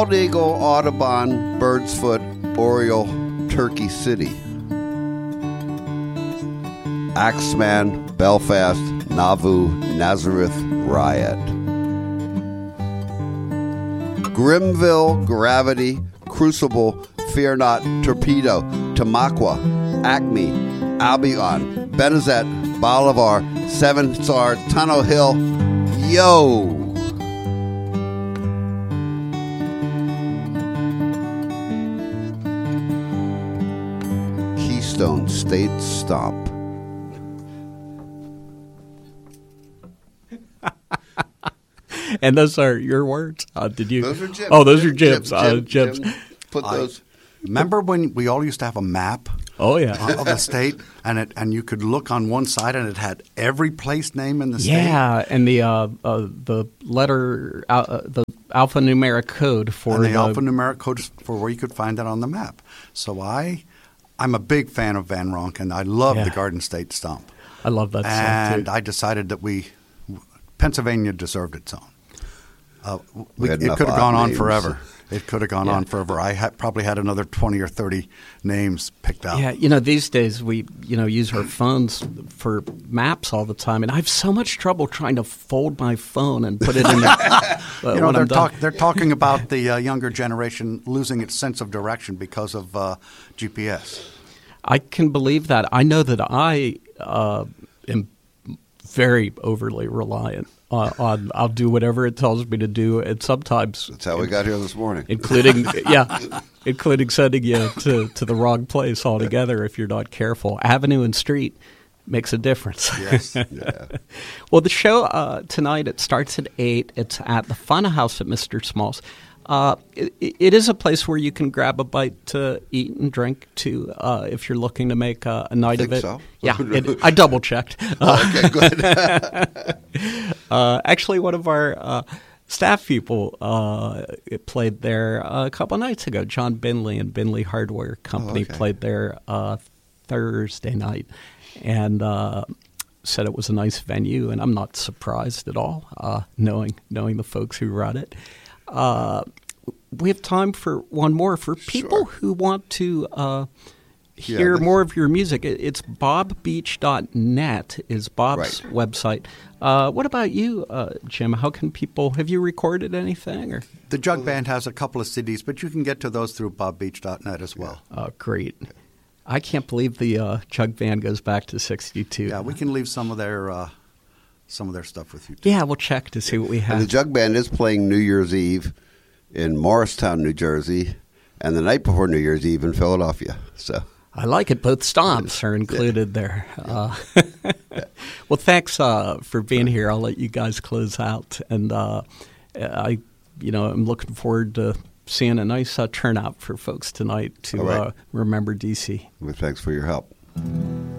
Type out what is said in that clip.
Bald Eagle, Audubon, Bird's Foot, Oriole, Turkey City. Axeman, Belfast, Nauvoo, Nazareth, Riot. Grimville, Gravity, Crucible, Fear Not, Torpedo, Tamaqua, Acme, Albion, Benazet, Bolivar, Seven Stars, Tunnel Hill. Yo! Keystone State Stomp. And those are your words? Did you? Those are Jim's. Oh, those are Jim's. Jim put those. Remember when we all used to have a map? Oh yeah, of the state, and you could look on one side and it had every place name in the state. Yeah, and the letter, the alphanumeric code for and the alphanumeric code for where you could find that on the map. So I'm a big fan of Van Ronk, and I love the Garden State Stomp. I love that song and too. I decided that Pennsylvania deserved its own. It could have gone on forever. It could have gone on forever. I probably had another 20 or 30 names picked out. Yeah, these days we, use our phones for maps all the time, and I have so much trouble trying to fold my phone and put it in the they're talking about the younger generation losing its sense of direction because of GPS. I can believe that. I know that I am very overly reliant on I'll do whatever it tells me to do, and sometimes that's how we got here this morning, including sending you to the wrong place altogether if you're not careful. Avenue and street makes a difference. Yes. Yeah. Well, the show tonight, it starts at 8. It's at the Fun House at Mr. Small's. It is a place where you can grab a bite to eat and drink too, if you're looking to make a night of it. So? Yeah, I double checked. Okay, good. Actually, one of our staff people played there a couple nights ago. John Binley and Binley Hardware Company played there Thursday night, and said it was a nice venue. And I'm not surprised at all, knowing the folks who run it. We have time for one more. For people who want to hear more of your music, it's bobbeach.net is Bob's website. What about you, Jim? How can people – have you recorded anything? Or? The Jug Band has a couple of CDs, but you can get to those through bobbeach.net as well. Great. I can't believe the Jug Band goes back to 62. Yeah, we can leave some of their stuff with you, too. Yeah, we'll check to see what we have. And the Jug Band is playing New Year's Eve in Morristown, New Jersey, and the night before New Year's Eve in Philadelphia. So I like it. Both stomps are included there. Well, thanks for being here. I'll let you guys close out. And I'm looking forward to seeing a nice turnout for folks tonight to remember D.C. Well, thanks for your help.